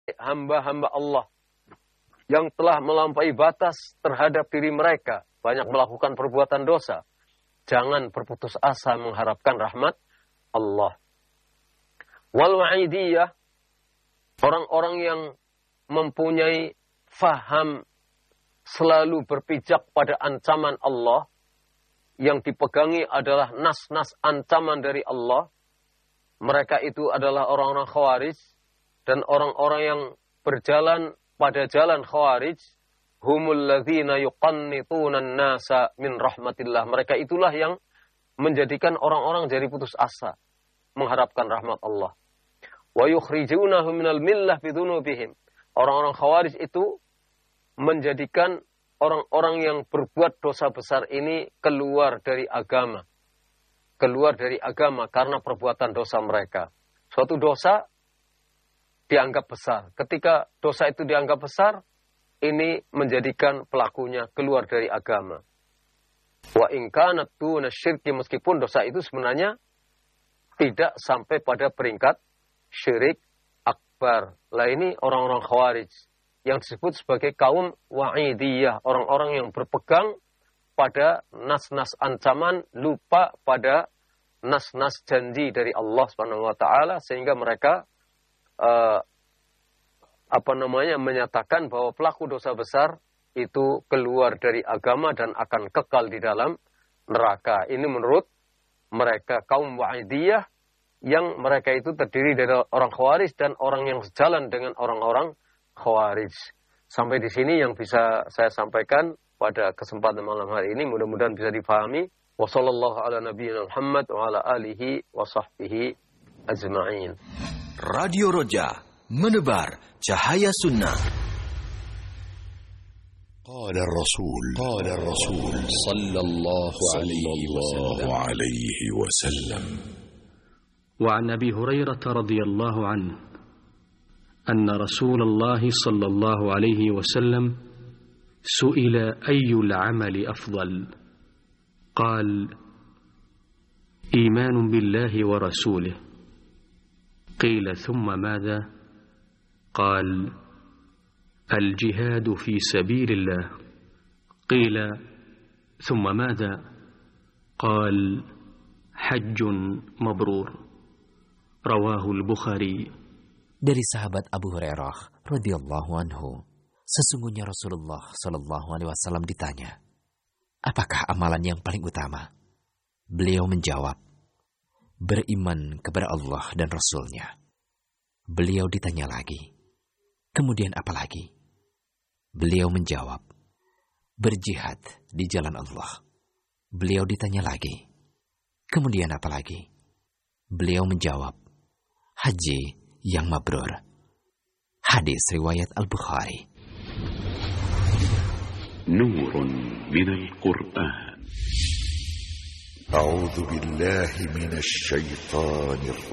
hamba-hamba Allah yang telah melampaui batas terhadap diri mereka, banyak melakukan perbuatan dosa. Jangan berputus asa mengharapkan rahmat Allah. Wal wa'idiyah, orang-orang yang mempunyai faham selalu berpijak pada ancaman Allah, yang dipegangi adalah nas-nas ancaman dari Allah. Mereka itu adalah orang-orang Khawarij, dan orang-orang yang berjalan pada jalan Khawarij, humul ladzina yuqannituna an-nasa min rahmatillah. Mereka itulah yang menjadikan orang-orang jadi putus asa mengharapkan rahmat Allah. Wa yukhrijunahum minal millah bidunubihim. Orang-orang Khawarij itu menjadikan orang-orang yang berbuat dosa besar ini keluar dari agama. Keluar dari agama karena perbuatan dosa mereka. Suatu dosa dianggap besar. Ketika dosa itu dianggap besar, ini menjadikan pelakunya keluar dari agama. Wa in kanat duna syirki, meskipun dosa itu sebenarnya tidak sampai pada peringkat syirik akbar. Lah ini orang-orang Khawarij yang disebut sebagai kaum wa'idiyah, orang-orang yang berpegang pada nas-nas ancaman, lupa pada nas-nas janji dari Allah Subhanahu wa taala, sehingga mereka menyatakan bahwa pelaku dosa besar itu keluar dari agama dan akan kekal di dalam neraka. Ini menurut mereka kaum wa'idiyah, yang mereka itu terdiri dari orang Khawarij dan orang yang sejalan dengan orang-orang Khawarij. Sampai di sini yang bisa saya sampaikan pada kesempatan malam hari ini, mudah-mudahan bisa difahami. Wassallallahu ala nabiyyina Muhammad wa ala alihi wa sahbihi ajma'in. Radio Roja, menebar cahaya sunnah. قال الرسول صلى الله عليه وسلم وعن أبي هريرة رضي الله عنه أن رسول الله صلى الله عليه وسلم سئل أي العمل أفضل قال إيمان بالله ورسوله قيل ثم ماذا قال الجهاد في سبيل الله قيل ثم ماذا قال حج مبرور Rawahul Bukhari. Dari sahabat Abu Hurairah radhiyallahu anhu, sesungguhnya Rasulullah sallallahu alaihi wasallam ditanya, apakah amalan yang paling utama? Beliau menjawab, beriman kepada Allah dan Rasul-Nya. Beliau ditanya lagi, kemudian apa lagi? Beliau menjawab, berjihad di jalan Allah. Beliau ditanya lagi, kemudian apa lagi? Beliau menjawab, haji yang mabrur. Hadis riwayat Al-Bukhari. Nurun minal Qur'an. A'udzu billahi minasy syaithanir